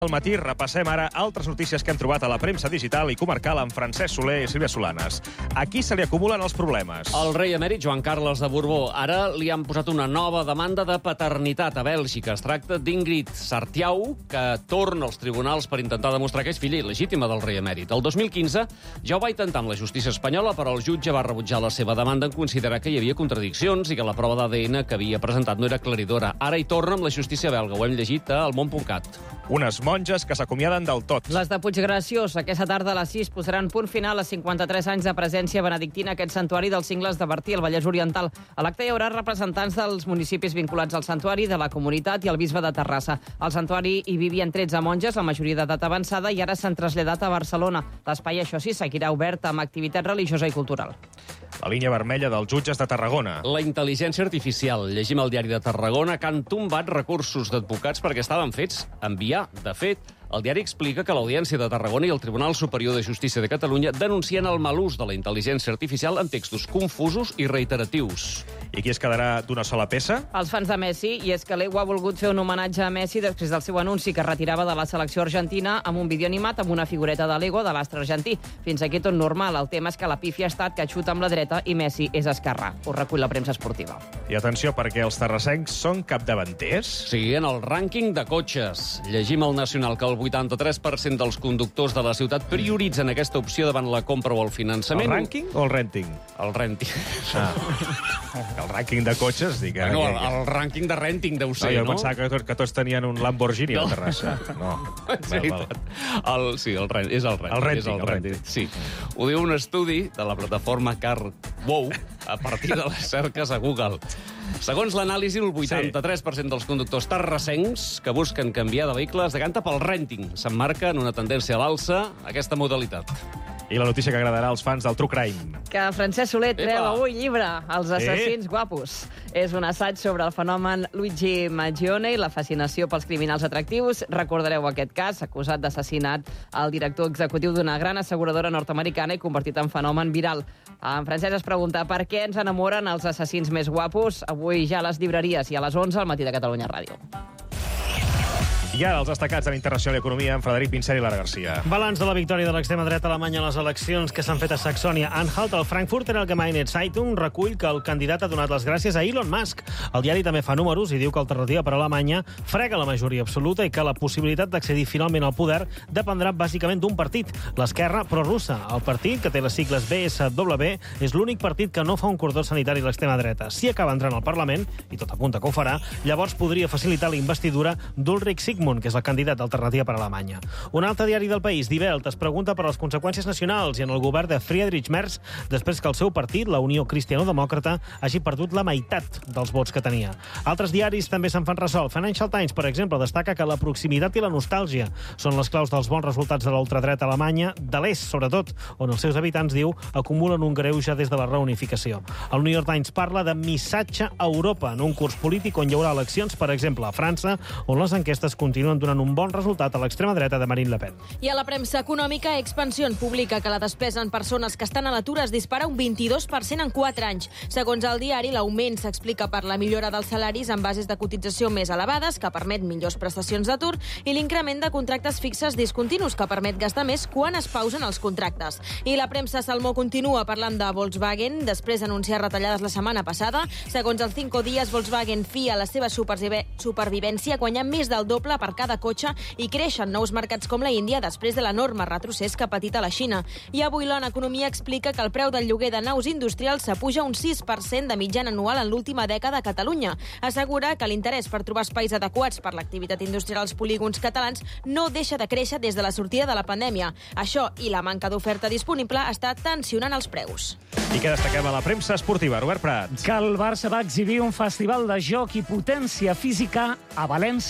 Al matí repassem ara altres notícies que hem trobat a la premsa digital i comarcal amb Francesc Soler i Sílvia Solanes. A qui se li acumulen els problemes? El rei emèrit Joan Carles de Borbó. Ara li han posat una nova demanda de paternitat a Bèlgica. Es tracta d'Ingrid Sartiau, que torna als tribunals per intentar demostrar que és filla il·legítima del rei emèrit. El 2015 ja ho va intentar amb la justícia espanyola, però el jutge va rebutjar la seva demanda en considerar que hi havia contradiccions i que la prova d'ADN que havia presentat no era aclaridora. Ara hi torna amb la justícia belga. Ho hem llegit a elmont.cat. Unes monges que s'acomiaden del tot. Les de Puiggraciós, aquesta tarda a les 6, posaran punt final a 53 anys de presència benedictina a aquest santuari dels Cingles de Bertí, al Vallès Oriental. A l'acte hi haurà representants dels municipis vinculats al santuari, de la comunitat i el bisbe de Terrassa. Al santuari hi vivien 13 monges, la majoria d'edat avançada, i ara s'han traslladat a Barcelona. L'espai, això sí, seguirà obert amb activitat religiosa i cultural. La línia vermella dels jutges de Tarragona. La intel·ligència artificial. Llegim al diari de Tarragona que han tombat recursos d'advocats perquè estaven fets enviar. De fet, el diari explica que l'Audiència de Tarragona i el Tribunal Superior de Justícia de Catalunya denuncien el mal ús de la intel·ligència artificial en textos confusos i reiteratius. I qui es quedarà d'una sola peça? Els fans de Messi, i és que l'Ego ha volgut fer un homenatge a Messi després del seu anunci que es retirava de la selecció argentina amb un vídeo animat amb una figureta de l'Ego de l'astre argentí. Fins aquí tot normal. El tema és que la pífia ha estat que xuta amb la dreta i Messi és esquerrà. Ho recull la premsa esportiva. I atenció, perquè els terrassencs són capdavanters? Sí, en el rànquing de cotxes. Llegim al Nacional que el 83% dels conductors de la ciutat prioritzen aquesta opció davant la compra o el finançament. El rànquing o el renting? El renting. El rànquing de cotxes, dic. No, el rànquing de renting deu ser, no? Jo pensava que tots tenien un Lamborghini a Terrassa. No. És el renting. Sí. Ho diu un estudi de la plataforma CarWow a partir de les cerques a Google. Segons l'anàlisi, el 83% dels conductors terrassencs que busquen canviar de vehicle es decanta pel renting. S'emmarca en una tendència a l'alça aquesta modalitat. I la notícia que agradarà als fans del True Crime. Que Francesc Soler treu avui llibre, Els assassins guapos. És un assaig sobre el fenomen Luigi Mangione i la fascinació pels criminals atractius. Recordareu aquest cas, acusat d'assassinat al director executiu d'una gran asseguradora nord-americana i convertit en fenomen viral. En Francesc es pregunta per què ens enamoren els assassins més guapos. Avui ja a les llibreries i a les 11 al Matí de Catalunya Ràdio. I ara els destacats de l'Internacional Economia amb Frederic Pinsel i Lara Garcia. Balanç de la victòria de l'extrema dreta alemanya a les eleccions que s'han fet a Saxònia-Anhalt. El Frankfurter Allgemeine Zeitung recull que el candidat ha donat les gràcies a Elon Musk. El diari també fa números i diu que Alternativa per Alemanya frega la majoria absoluta i que la possibilitat d'accedir finalment al poder dependrà bàsicament d'un partit, l'esquerra prorussa. El partit, que té les sigles BSW, és l'únic partit que no fa un cordó sanitari a l'extrema dreta. Si acaba entrant al Parlament, i tot apunta que ho farà, llavors podria facilitar la investidura d'Ulrich Sigmund, que és el candidat d'Alternativa per Alemanya. Un altre diari del país, Die Welt, es pregunta per les conseqüències nacionals i en el govern de Friedrich Merz després que el seu partit, la Unió Cristiano-Demòcrata, hagi perdut la meitat dels vots que tenia. Altres diaris també se'n fan ressò. Financial Times, per exemple, destaca que la proximitat i la nostàlgia són les claus dels bons resultats de la ultradreta alemanya, de l'est, sobretot, on els seus habitants, diu, acumulen un greuge des de la reunificació. El New York Times parla de missatge a Europa en un curs polític on hi haurà eleccions, per exemple, a França, on les enquestes continuen donant un bon resultat a l'extrema dreta de Marine Le Pen. I a la premsa econòmica, Expansión publica que la despesa en persones que estan a l'atur es dispara un 22% en 4 anys. Segons el diari, l'augment s'explica per la millora dels salaris amb bases de cotització més elevades, que permet millors prestacions d'atur, i l'increment de contractes fixes discontinus, que permet gastar més quan es pausen els contractes. I la premsa Salmó continua parlant de Volkswagen, després d'anunciar retallades la setmana passada. Segons el 5 dies, Volkswagen fia la seva supervivència guanyant més del doble per cada cotxe i creixen nous mercats com la Índia després de l'enorme retrocés que ha patit a la Xina. I avui l'ONU Economia explica que el preu del lloguer de naus industrials s'apuja un 6% de mitjana anual en l'última dècada a Catalunya. Assegura que l'interès per trobar espais adequats per l'activitat industrial als polígons catalans no deixa de créixer des de la sortida de la pandèmia. Això i la manca d'oferta disponible està tensionant els preus. I què destaquem a la premsa esportiva? Robert Prat. Que el Barça va exhibir un festival de joc i potència física a València.